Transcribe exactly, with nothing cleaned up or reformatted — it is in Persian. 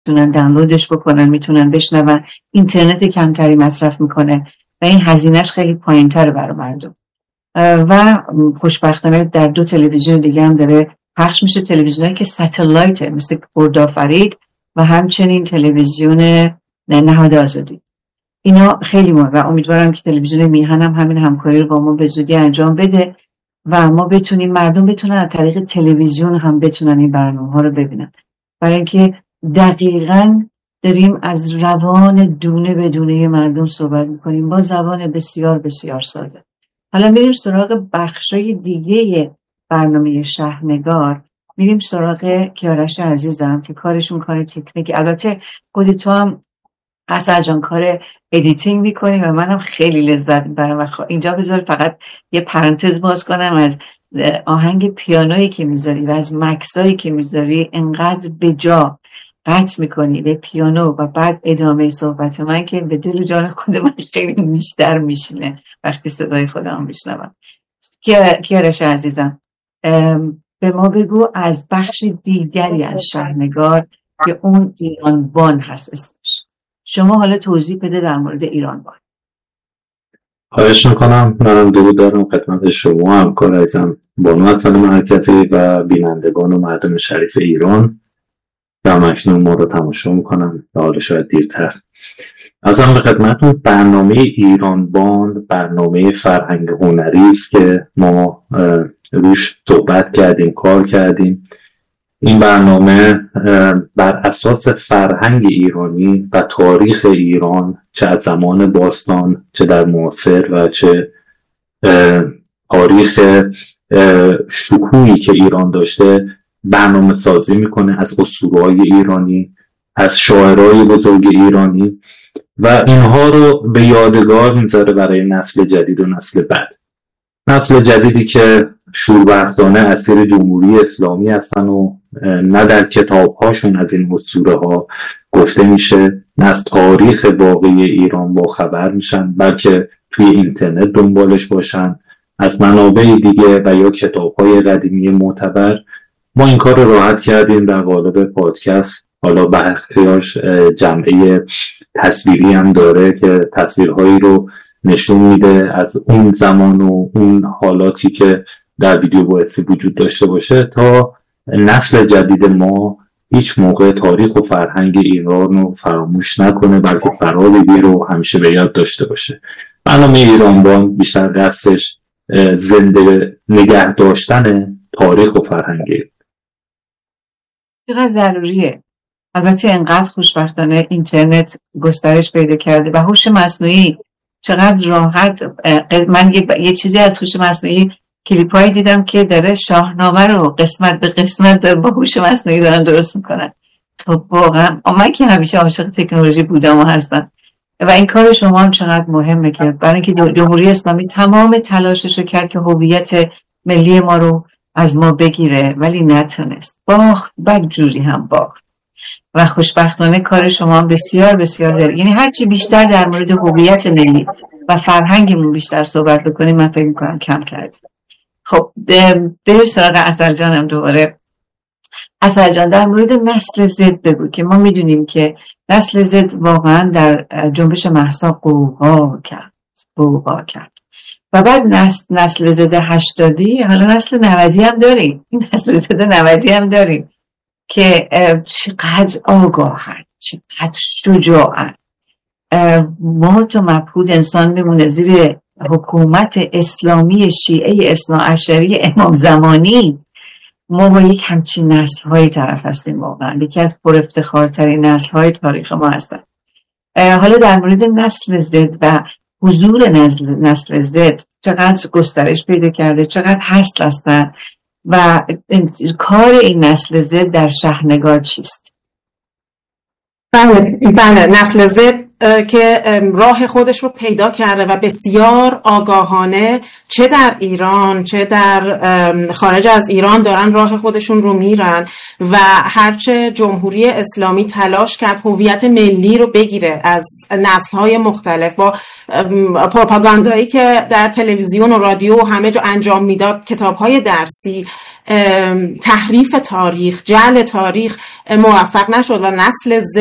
میتونن دانلودش بکنن، میتونن بشنون. اینترنت کمتری مصرف میکنه و این هزینهش خیلی پایین‌تره برای مردم. و خوشبختانه در دو تلویزیون دیگه هم داره پخش میشه، تلویزیونی که ستلایت مثل خردآفرید و همچنین تلویزیون نهاد آزادی. اینا خیلی مهمه و امیدوارم که تلویزیون میهن هم همین همکاری رو با ما به زودی انجام بده و ما بتونیم، مردم بتونن از طریق تلویزیون هم بتونن این برنامه ها رو ببینن، برای اینکه دقیقاً داریم از روان دونه به دونه مردم صحبت میکنیم با زبان بسیار بسیار ساده. حالا میریم سراغ بخشای دیگه برنامه شهرنگار، میریم سراغ کیارش عزیزم که کارشون کار تکنیکی. البته خودی تو هم اصلا جان کار ادیتینگ میکنی و منم خیلی لذت میبرم. و اینجا بذار فقط یه پرانتز باز کنم، از آهنگ پیانویی که میذاری و از مکسایی که میذاری انقدر به جا قطع میکنی به پیانو و بعد ادامه صحبت من که به دل و جان خود من خیلی بیشتر میشینه وقتی صدای خودم میشنوم. کیارش عزیزم به ما بگو از بخش دیگری از شهرنگار که اون ایرانبان هست اسمش، شما حالا توضیح بده در مورد ایرانبان. خواهش میکنم. منم درود دارم خدمت شما همکار عزیزم بانو اطفال مرکزی و بینندگان و مردم شریف ایران که همکنون ما رو تماشا میکنن و حالا شاید دیرتر. ازم به خدمتتون برنامه ایرانبان برنامه فرهنگ هنری است که ما روش صحبت کردیم، کار کردیم. این برنامه بر اساس فرهنگ ایرانی و تاریخ ایران، چه از زمان باستان چه در معاصر و چه تاریخ شکوهی که ایران داشته، برنامه سازی میکنه از اسطوره‌های ایرانی، از شاعرای بزرگ ایرانی و اینها رو به یادگار میذاره برای نسل جدید و نسل بعد. نسل جدیدی که شوربختانه اسیر جمهوری اسلامی هستن و نه در کتابهاشون از این اسطوره ها گفته میشه، نه از تاریخ واقعی ایران با خبر میشن، بلکه توی اینترنت دنبالش باشن، از منابع دیگه و یا کتابهای قدیمی معتبر. ما این کار رو راحت کردیم در قالب پادکست. حالا بخشیاش جمعه تصویری هم داره که تصویرهایی رو نشون میده از اون زمان و اون حالاتی که در ویدیو بایستی وجود داشته باشه تا نسل جدید ما هیچ موقع تاریخ و فرهنگ ایران رو فراموش نکنه، بلکه فرا بگیره و همیشه به یاد داشته باشه. برنامه ایرانبان بیشتر دستش زنده نگه داشتن تاریخ و فرهنگ. چقدر ضروریه. البته انقدر خوشبختانه اینترنت گسترش پیدا کرده و هوش مصنوعی چقدر راحت. من یه, یه چیزی از هوش مصنوعی کلیپایی دیدم که داره شاهنامه رو قسمت به قسمت با هوش مصنوعی دارن درست میکنن. خب واقعا من که همیشه عاشق تکنولوژی بودم و هستم و این کار شما هم چقدر مهمه که برای اینکه جمهوری اسلامی تمام تلاشش رو کرد که هویت ملی ما رو از ما بگیره ولی نتونست، باخت، بدجوری هم باخت و خوشبختانه کار شما هم بسیار بسیار داره. یعنی هرچی بیشتر در مورد هویت ملی و فرهنگمون بیشتر صحبت بکنیم من فکر میکنم کم کردیم. خب بریم سراغ عسل جانم دوباره. عسل جان در مورد نسل زد بگو که ما میدونیم که نسل زد واقعا در جنبش مهسا قوقا کرد قوقا کرد و بعد نسل, نسل زد هشتادی، حالا نسل نودی هم داریم، نسل زد نودی هم داریم که چقدر آگاهن، چقدر شجاعن. ما تو مبهود انسان میمونه زیر حکومت اسلامی شیعه اثناعشری امام زمانی ما با یک همچین نسل های طرف هستیم. واقعا یکی از پر افتخارترین نسل های تاریخ ما هستن. حالا در مورد نسل زد و حضور نسل, نسل زد چقدر گسترش پیدا کرده، چقدر هست هستن و کار این نسل زد در شهرنگار چیست؟ بله بله نسل زد که راه خودش رو پیدا کرده و بسیار آگاهانه چه در ایران چه در خارج از ایران دارن راه خودشون رو میرن و هرچه جمهوری اسلامی تلاش کرد هویت ملی رو بگیره از نسل‌های مختلف با پروپاگاندایی که در تلویزیون و رادیو همه جا انجام میداد، کتاب‌های درسی، تحریف تاریخ، جعل تاریخ موفق نشد و نسل